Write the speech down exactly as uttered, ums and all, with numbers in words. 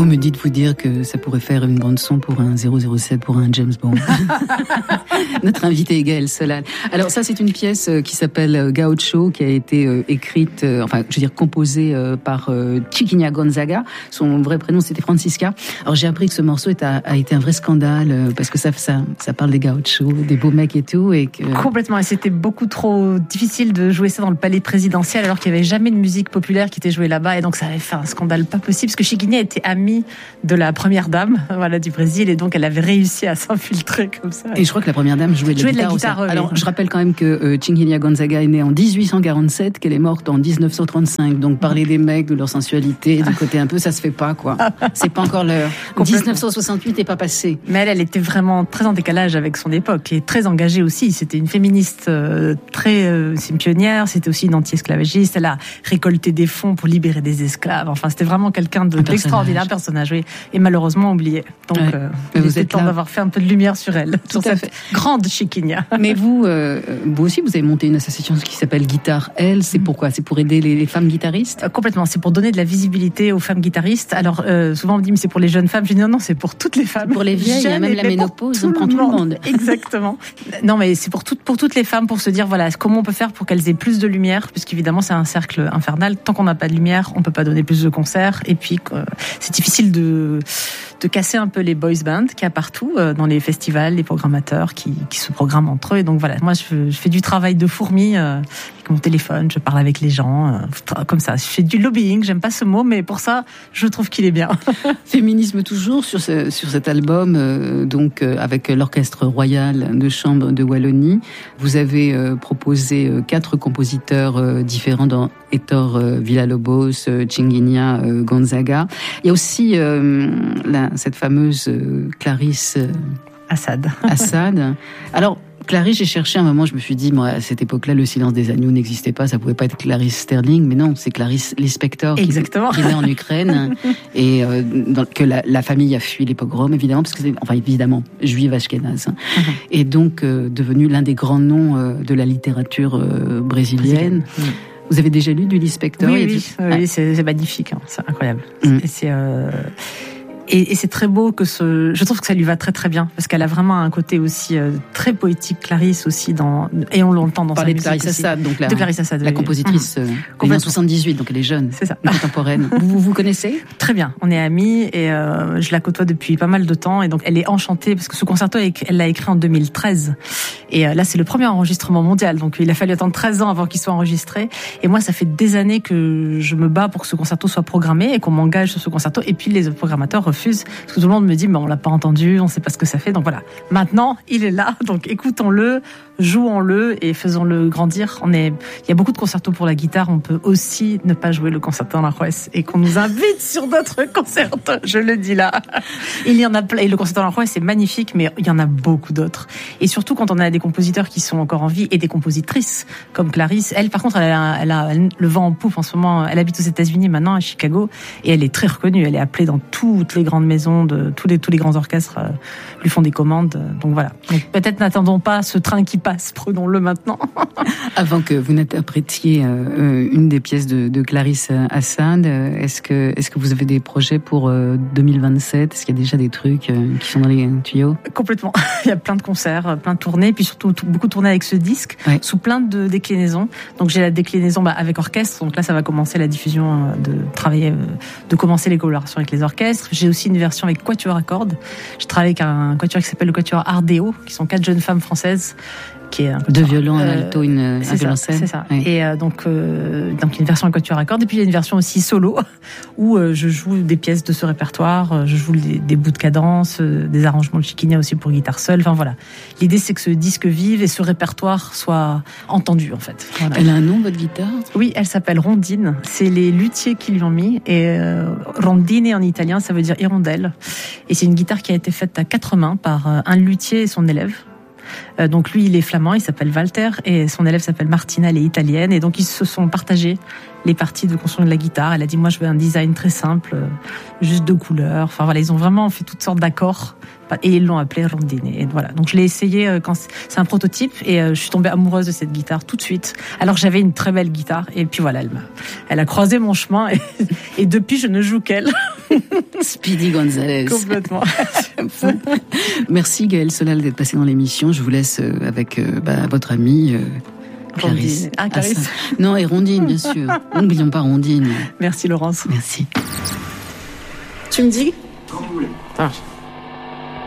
On me dit de vous dire que ça pourrait faire une bande-son pour un zéro zéro sept, pour un James Bond. Notre invité est Gaël Solal. Alors ça, c'est une pièce qui s'appelle Gaucho, qui a été écrite, enfin, je veux dire, composée par Chiquinha Gonzaga. Son vrai prénom, c'était Francisca. Alors j'ai appris que ce morceau a, a été un vrai scandale, parce que ça, ça, ça parle des gauchos, des beaux mecs et tout. Et que... Complètement, et c'était beaucoup trop difficile de jouer ça dans le palais présidentiel, alors qu'il n'y avait jamais de musique populaire qui était jouée là-bas, et donc ça avait fait un scandale pas possible, parce que Chiquinha était amie de la première dame, voilà, du Brésil, et donc elle avait réussi à s'infiltrer comme ça. Et je crois que la première dame jouait de, jouait la, de guitare la guitare. Oui. Alors je rappelle quand même que euh, Chiquinha Gonzaga est née en dix-huit cent quarante-sept, qu'elle est morte en dix-neuf cent trente-cinq. Donc parler des mecs, de leur sensualité, du côté un peu, ça se fait pas, quoi. C'est pas encore l'heure. dix-neuf cent soixante-huit n'est pas passé. Mais elle, elle était vraiment très en décalage avec son époque et très engagée aussi. C'était une féministe euh, très, euh, c'est une pionnière. C'était aussi une anti-esclavagiste. Elle a récolté des fonds pour libérer des esclaves. Enfin, c'était vraiment quelqu'un de, d'extraordinaire, personnage, oui, et malheureusement oublié. Donc, ouais. euh, il était temps d'avoir fait un peu de lumière sur elle, Tout sur cette fait. grande Chiquinha. Mais vous, euh, vous aussi, vous avez monté une association qui s'appelle Guitare Elle. C'est pourquoi ? C'est pour aider les, les femmes guitaristes ? euh, Complètement. C'est pour donner de la visibilité aux femmes guitaristes. Alors, euh, souvent on me dit, mais c'est pour les jeunes femmes. Je dis non, non, c'est pour toutes les femmes. Pour les vieilles, jeunes, même la ménopause, on prend tout le monde. Exactement. Non, mais c'est pour, tout, pour toutes les femmes, pour se dire, voilà, comment on peut faire pour qu'elles aient plus de lumière, puisqu'évidemment, c'est un cercle infernal. Tant qu'on n'a pas de lumière, on peut pas donner plus de concerts. Et puis, euh, c'est difficile de, de casser un peu les boys bands qu'il y a partout, euh, dans les festivals, les programmateurs qui, qui se programment entre eux. Et donc voilà, moi, je, je fais du travail de fourmi, euh, avec mon téléphone, je parle avec les gens, euh, comme ça. Je fais du lobbying, j'aime pas ce mot, mais pour ça, je trouve qu'il est bien. Féminisme toujours sur, ce, sur cet album, euh, donc euh, avec l'Orchestre Royal de Chambre de Wallonie. Vous avez euh, proposé euh, quatre compositeurs euh, différents dans Héctor euh, Villa-Lobos, euh, Chiquinha euh, Gonzaga. Il y a aussi euh, la, cette fameuse euh, Clarisse euh, Assad. Assad. Alors, Clarisse, j'ai cherché un moment, je me suis dit, moi, à cette époque-là, le silence des agneaux n'existait pas, ça pouvait pas être Clarice Sterling, mais non, c'est Clarice Lispector qui, qui est née en Ukraine et euh, dans, que la, la famille a fui les pogroms, évidemment, parce que c'est, enfin, évidemment, juive ashkénaze, hein, mm-hmm. et donc euh, devenu l'un des grands noms euh, de la littérature euh, brésilienne. Mm. Vous avez déjà lu du Lispector? Oui, oui, oui, oui, c'est, c'est magnifique, hein, c'est incroyable. Mm. C'est, c'est euh... Et, et c'est très beau que ce. Je trouve que ça lui va très très bien parce qu'elle a vraiment un côté aussi euh, très poétique, Clarisse aussi dans. Et on l'entend dans sa musique. De Clarisse Assad, donc la, de Clarisse Assad, la oui. compositrice. Mmh. Elle est en soixante-dix-huit, donc elle est jeune. C'est ça. Contemporaine. vous, vous connaissez? Très bien. On est amis et euh, je la côtoie depuis pas mal de temps et donc elle est enchantée parce que ce concerto elle l'a écrit en deux mille treize et euh, là c'est le premier enregistrement mondial donc il a fallu attendre treize ans avant qu'il soit enregistré et moi ça fait des années que je me bats pour que ce concerto soit programmé et qu'on m'engage sur ce concerto et puis les programmateurs refusent parce que tout le monde me dit mais on l'a pas entendu, on sait pas ce que ça fait donc voilà. Maintenant, il est là donc écoutons-le, jouons-le et faisons-le grandir. On est il y a beaucoup de concertos pour la guitare, on peut aussi ne pas jouer le concerto en Aranjuez et qu'on nous invite sur d'autres concertos, je le dis là. Il y en a plein et le concerto en Aranjuez c'est magnifique mais il y en a beaucoup d'autres. Et surtout quand on a des compositeurs qui sont encore en vie et des compositrices comme Clarisse, elle par contre elle a, elle a le vent en poupe en ce moment, elle habite aux États-Unis maintenant à Chicago et elle est très reconnue, elle est appelée dans toutes les grandes maisons de tous les tous les grands orchestres euh, lui font des commandes donc voilà. Donc peut-être n'attendons pas ce train qui passe, prenons-le maintenant. Avant que vous n'interprétiez euh, une des pièces de, de Clarisse Assad, est-ce que est-ce que vous avez des projets pour euh, deux mille vingt-sept? Est-ce qu'il y a déjà des trucs euh, qui sont dans les tuyaux? Complètement. Il y a plein de concerts, plein de tournées, puis surtout tout, beaucoup de tournées avec ce disque, ouais. Sous plein de déclinaisons. Donc j'ai la déclinaison bah, avec orchestre, donc là ça va commencer la diffusion euh, de travailler, euh, de commencer les collaborations avec les orchestres. J'ai aussi une version avec quatuor à cordes. Je travaille avec un quatuor qui s'appelle le quatuor Ardeo, qui sont quatre jeunes femmes françaises. Qui est un deux violons, un alto, une un violoncelle. C'est ça. Oui. Et euh, donc, euh, donc une version à quatuor à cordes. Et puis il y a une version aussi solo où euh, je joue des pièces de ce répertoire. Euh, je joue des, des bouts de cadence, euh, des arrangements de Chiquinha aussi pour guitare seule. Enfin voilà. L'idée c'est que ce disque vive et ce répertoire soit entendu en fait. Voilà. Elle a un nom votre guitare? Oui, elle s'appelle Rondine. C'est les luthiers qui lui ont mis. Et euh, Rondine en italien ça veut dire hirondelle. Et c'est une guitare qui a été faite à quatre mains par euh, un luthier et son élève. Euh, donc lui, il est flamand, il s'appelle Walter, et son élève s'appelle Martina, elle est italienne, et donc ils se sont partagés les parties de construction de la guitare. Elle a dit, moi je veux un design très simple, euh, juste deux couleurs. Enfin voilà, ils ont vraiment fait toutes sortes d'accords, et ils l'ont appelé Rondine. Et voilà, donc je l'ai essayé euh, quand c'est un prototype, et euh, je suis tombée amoureuse de cette guitare tout de suite. Alors j'avais une très belle guitare, et puis voilà, elle m'a, elle a croisé mon chemin, et, et depuis je ne joue qu'elle. Speedy Gonzalez. Complètement. Merci Gaëlle Solal d'être passée dans l'émission. Je vous laisse avec euh, bah, votre amie... Euh, Clarisse. Ah, Clarisse. Ah, non, et Rondine, bien sûr. N'oublions pas Rondine. Merci, Laurence. Merci. Tu me dis ? Quand vous voulez. Ça marche.